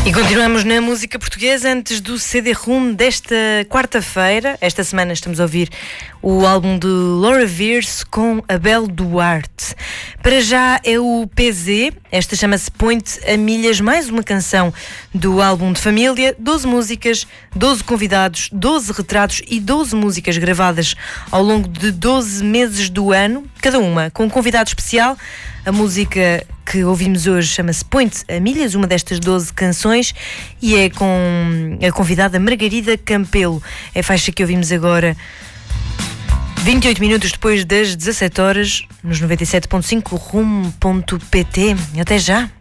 E continuamos na música portuguesa antes do CD-ROM desta quarta-feira. Esta semana estamos a ouvir o álbum de Laura Veirs com Abel Duarte. Para já é o PZ, esta chama-se Point a Milhas, mais uma canção do álbum de família. 12 músicas, 12 convidados, 12 retratos e 12 músicas gravadas ao longo de 12 meses do ano, cada uma com um convidado especial. A música que ouvimos hoje chama-se Point a Milhas, uma destas 12 canções, e é com a convidada Margarida Campelo. É a faixa que ouvimos agora, 28 minutos depois das 17 horas, nos 97.5 rumo.pt. Até já!